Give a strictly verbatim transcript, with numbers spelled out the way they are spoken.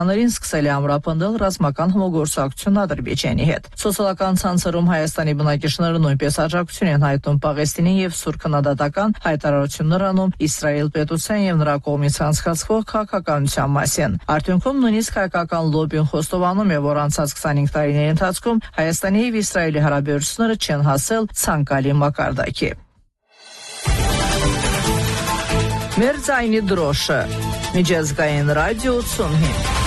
Ներին սկսել է ամրապնդել ռազմական համագործակցություն Ադրբեջանի հետ։ Սոցիալական ցանցերում Հայաստանի բնակիչները նույնպես աջակցություն են հայտնում Պաղեստինին եւ սուր քննադատական հայտարարություններ անում Իսրայել պետության եւ նրա կողմից անցկացվող քաղաքականության մասին։ Արդյունքում նույնիսկ հայկական լոբին խոստովանում է, որ անցած քսանհինգ տարիների ընթացքում Հայաստանի եւ Իսրայելի հարաբերությունները չեն հասել ցանկալի մակարդակի։ Մեր ձայնի դրոշը Միջազգային ռադիո ութսուն հինգ